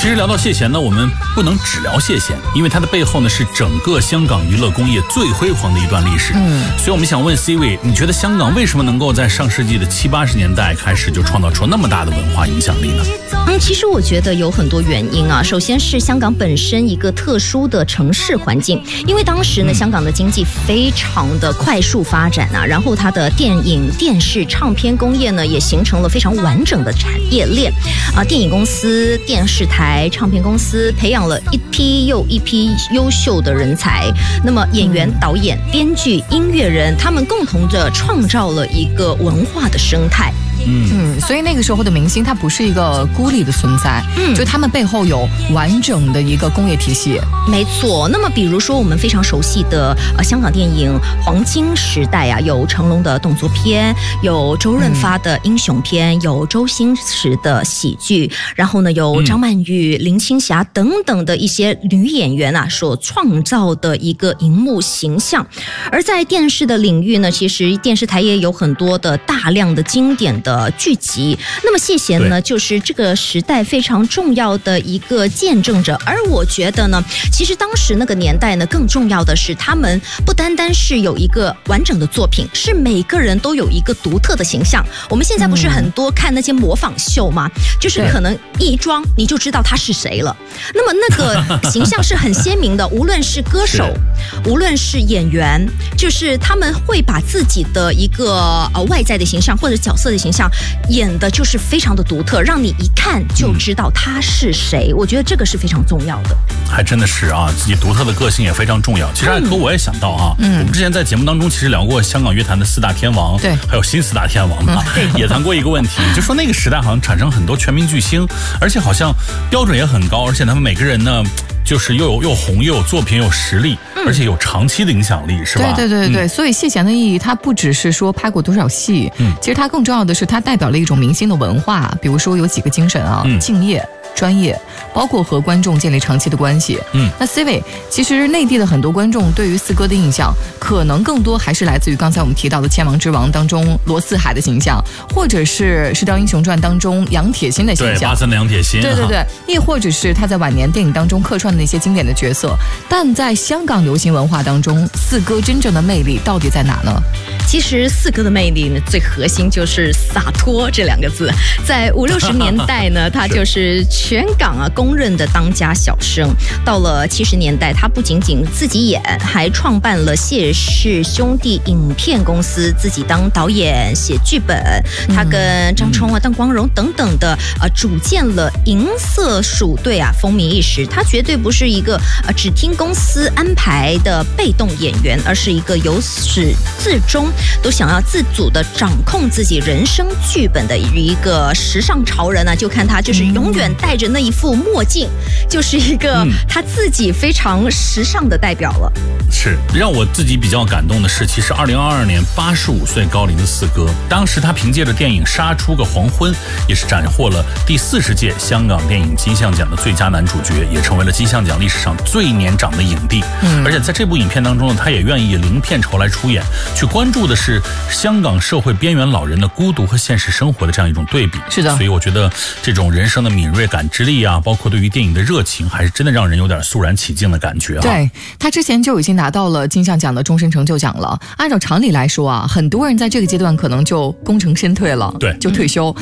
其实聊到谢贤呢，我们不能只聊谢贤，因为他的背后呢是整个香港娱乐工业最辉煌的一段历史。所以我们想问 C 位，你觉得香港为什么能够在上世纪的70、80年代开始就创造出那么大的文化影响力呢？ 其实我觉得有很多原因啊。首先是香港本身一个特殊的城市环境，因为当时呢，香港的经济非常的快速发展啊，然后它的电影、电视、唱片工业呢也形成了非常完整的产业链啊。电影公司、电视台、唱片公司培养了一批又一批优秀的人才。那么演员、导演、编剧、音乐人，他们共同的创造了一个文化的生态。 所以那个时候的明星他不是一个孤立的存在，就他们背后有完整的一个工业体系。 没错。那么比如说我们非常熟悉的香港电影黄金时代啊，有成龙的动作片，有周润发的英雄片，有周星驰的喜剧，然后呢有张曼玉、林青霞等等的一些女演员啊所创造的一个荧幕形象。而在电视的领域呢，其实电视台也有很多的大量的经典的剧集。那么谢贤呢，就是这个时代非常重要的一个见证者。而我觉得呢，其实当时那个年代呢，更重要的是他们不单单是有一个完整的作品，是每个人都有一个独特的形象。我们现在不是很多看那些模仿秀吗？就是可能一装你就知道他是谁了。那么那个形象是很鲜明的，无论是歌手，无论是演员，就是他们会把自己的一个外在的形象或者角色的形象演的就是非常的独特，让你一看就知道他是谁。我觉得这个是非常重要的。 还真的是啊，自己独特的个性也非常重要。其实艾科我也想到啊，我们之前在节目当中其实聊过香港乐坛的4大天王，对，还有新4大天王嘛，也谈过一个问题，就说那个时代好像产生很多全民巨星，而且好像标准也很高，而且他们每个人呢就是又红又有作品又有实力，而且有长期的影响力，是吧？ 对，所以谢贤的意义，它不只是说拍过多少戏，其实它更重要的是它代表了一种明星的文化。比如说有几个精神啊，敬业、专业，包括和观众建立长期的关系。那 C 位，其实内地的很多观众对于四哥的印象，可能更多还是来自于刚才我们提到的《千王之王》当中罗四海的形象，或者是《射雕英雄传》当中杨铁心的形象， 对，83的杨铁心， 对，亦或者是他在晚年电影当中客串的那些经典的角色。但在香港流行文化当中，四哥真正的魅力到底在哪呢？ 其实四哥的魅力呢，最核心就是洒脱这2个字。在50、60年代呢，他就是全港公认的当家小生。到了70年代，他不仅仅自己演，还创办了谢氏兄弟影片公司，自己当导演、写剧本。他跟张冲邓光荣等等的组建了银色鼠队风靡一时。他绝对不是一个只听公司安排的被动演员，而是一个由始至终都想要自主的掌控自己人生剧本的一个时尚潮人就看他就是永远戴着那一副墨镜，就是一个他自己非常时尚的代表了。 是让我自己比较感动的是，其实2022年85岁高龄的四哥，当时他凭借着电影《杀出个黄昏》，也是斩获了第40届香港电影金像奖的最佳男主角，也成为了金像奖历史上最年长的影帝。而且在这部影片当中呢，他也愿意零片酬来出演，去关注的是香港社会边缘老人的孤独和现实生活的这样一种对比。 是的， 所以我觉得这种人生的敏锐感知力包括对于电影的热情，还是真的让人有点肃然起敬的感觉。 对，他之前就已经拿到了金像奖的终身成就奖了。按照常理来说很多人在这个阶段可能就功成身退了，对，就退休。